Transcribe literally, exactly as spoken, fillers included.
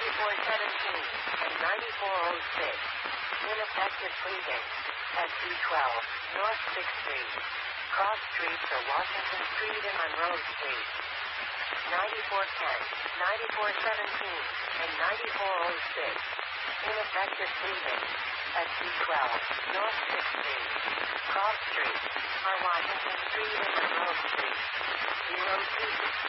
ninety-four seventeen, and ninety-four oh six. Ineffective sleeping. At two twelve, North sixth Street. Cross streets are Washington Street and Monroe Street. ninety-four ten, ninety-four seventeen, and ninety-four oh six. Ineffective sleeping. At two twelve, North sixth Street. Cross streets are Washington Street and Monroe Street. zero two